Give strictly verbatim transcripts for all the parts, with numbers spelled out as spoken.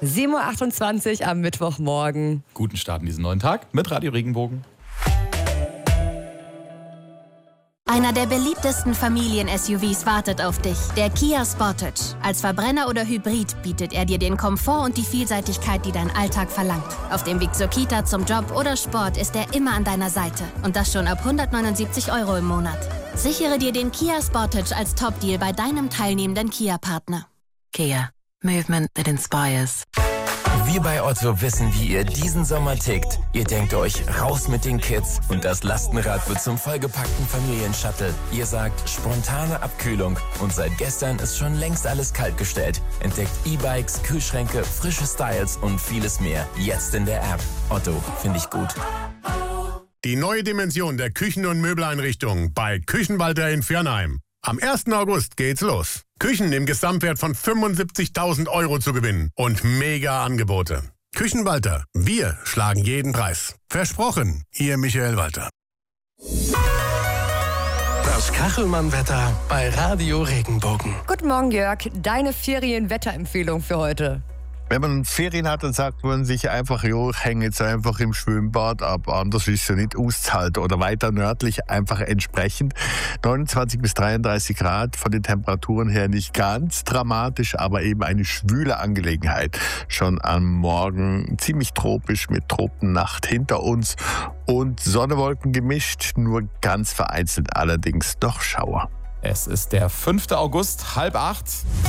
sieben Uhr achtundzwanzig am Mittwochmorgen. Guten Start in diesen neuen Tag mit Radio Regenbogen. Einer der beliebtesten Familien-S U Vs wartet auf dich, der Kia Sportage. Als Verbrenner oder Hybrid bietet er dir den Komfort und die Vielseitigkeit, die dein Alltag verlangt. Auf dem Weg zur Kita, zum Job oder Sport ist er immer an deiner Seite. Und das schon ab hundertneunundsiebzig Euro im Monat. Sichere dir den Kia Sportage als Top-Deal bei deinem teilnehmenden Kia-Partner. Kia. Movement that inspires. Wir bei Otto wissen, wie ihr diesen Sommer tickt. Ihr denkt euch, raus mit den Kids und das Lastenrad wird zum vollgepackten Familienshuttle. Ihr sagt, spontane Abkühlung und seit gestern ist schon längst alles kaltgestellt. Entdeckt E-Bikes, Kühlschränke, frische Styles und vieles mehr. Jetzt in der App. Otto, finde ich gut. Die neue Dimension der Küchen- und Möbeleinrichtung bei Küchenwalter in Viernheim. Am ersten August geht's los. Küchen im Gesamtwert von fünfundsiebzigtausend Euro zu gewinnen und mega Angebote. Küchenwalter, wir schlagen jeden Preis. Versprochen, Ihr Michael Walter. Das Kachelmann-Wetter bei Radio Regenbogen. Guten Morgen, Jörg. Deine Ferienwetterempfehlung für heute. Wenn man Ferien hat, dann sagt man sich einfach, jo, häng jetzt einfach im Schwimmbad ab. Anders ist es ja nicht auszuhalten. Oder weiter nördlich einfach entsprechend. neunundzwanzig bis dreiunddreißig Grad, von den Temperaturen her nicht ganz dramatisch, aber eben eine schwüle Angelegenheit. Schon am Morgen ziemlich tropisch mit Tropennacht hinter uns und Sonne-Wolken gemischt, nur ganz vereinzelt allerdings doch Schauer. Es ist der fünfte August, halb acht.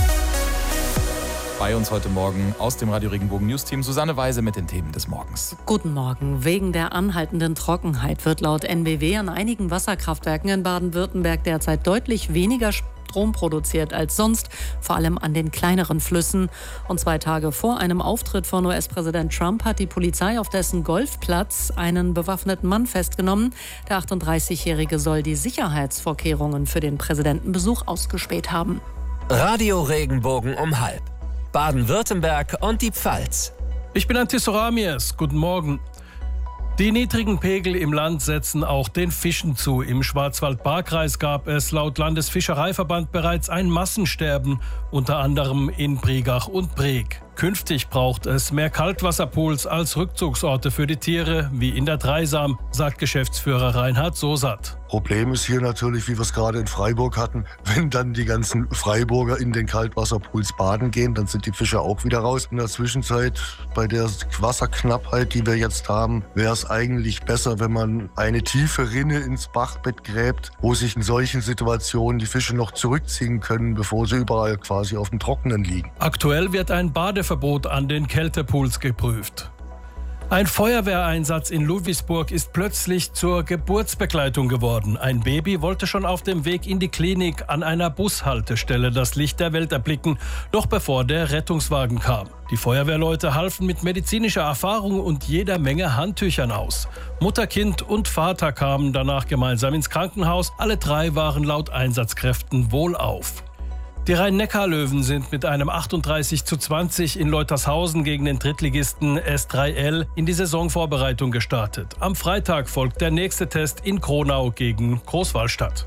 Bei uns heute Morgen aus dem Radio Regenbogen News-Team Susanne Weise mit den Themen des Morgens. Guten Morgen. Wegen der anhaltenden Trockenheit wird laut N B W an einigen Wasserkraftwerken in Baden-Württemberg derzeit deutlich weniger Strom produziert als sonst, vor allem an den kleineren Flüssen. Und zwei Tage vor einem Auftritt von U S-Präsident Trump hat die Polizei auf dessen Golfplatz einen bewaffneten Mann festgenommen. Der achtunddreißigjährige soll die Sicherheitsvorkehrungen für den Präsidentenbesuch ausgespäht haben. Radio Regenbogen um halb. Baden-Württemberg und die Pfalz. Ich bin Antisoramies. Guten Morgen. Die niedrigen Pegel im Land setzen auch den Fischen zu. Im Schwarzwald-Baar-Kreis gab es laut Landesfischereiverband bereits ein Massensterben, unter anderem in Bregach und Breg. Künftig braucht es mehr Kaltwasserpools als Rückzugsorte für die Tiere, wie in der Dreisam, sagt Geschäftsführer Reinhard Sosat. Problem ist hier natürlich, wie wir es gerade in Freiburg hatten, wenn dann die ganzen Freiburger in den Kaltwasserpools baden gehen, dann sind die Fische auch wieder raus. In der Zwischenzeit, bei der Wasserknappheit, die wir jetzt haben, wäre es eigentlich besser, wenn man eine tiefe Rinne ins Bachbett gräbt, wo sich in solchen Situationen die Fische noch zurückziehen können, bevor sie überall quasi auf dem Trockenen liegen. Aktuell wird ein Badeverbot an den Kältepools geprüft. Ein Feuerwehreinsatz in Ludwigsburg ist plötzlich zur Geburtsbegleitung geworden. Ein Baby wollte schon auf dem Weg in die Klinik an einer Bushaltestelle das Licht der Welt erblicken, noch bevor der Rettungswagen kam. Die Feuerwehrleute halfen mit medizinischer Erfahrung und jeder Menge Handtüchern aus. Mutter, Kind und Vater kamen danach gemeinsam ins Krankenhaus. Alle drei waren laut Einsatzkräften wohlauf. Die Rhein-Neckar-Löwen sind mit einem achtunddreißig zu zwanzig in Leutershausen gegen den Drittligisten S drei L in die Saisonvorbereitung gestartet. Am Freitag folgt der nächste Test in Kronau gegen Großwallstadt.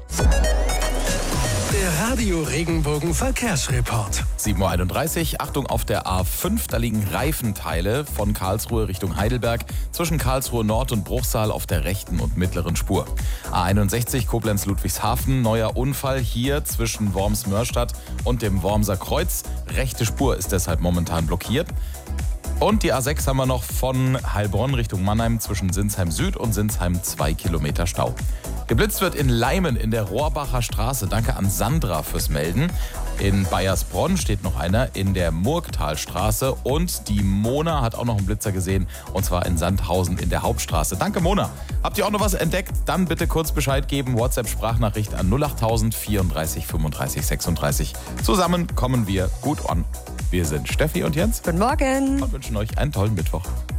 Der Radio Regenbogen Verkehrsreport. sieben Uhr einunddreißig, Achtung auf der A fünf, da liegen Reifenteile von Karlsruhe Richtung Heidelberg zwischen Karlsruhe Nord und Bruchsal auf der rechten und mittleren Spur. A einundsechzig, Koblenz-Ludwigshafen, neuer Unfall hier zwischen Worms-Mörstadt und dem Wormser Kreuz. Rechte Spur ist deshalb momentan blockiert. Und die A sechs haben wir noch von Heilbronn Richtung Mannheim zwischen Sinsheim Süd und Sinsheim zwei Kilometer Stau. Geblitzt wird in Leimen in der Rohrbacher Straße. Danke an Sandra fürs Melden. In Bayersbronn steht noch einer in der Murgtalstraße. Und die Mona hat auch noch einen Blitzer gesehen. Und zwar in Sandhausen in der Hauptstraße. Danke, Mona. Habt ihr auch noch was entdeckt? Dann bitte kurz Bescheid geben. WhatsApp-Sprachnachricht an null achttausend vierunddreißig fünfunddreißig sechsunddreißig. Zusammen kommen wir gut an. Wir sind Steffi und Jens. Guten Morgen. Und wünschen euch einen tollen Mittwoch.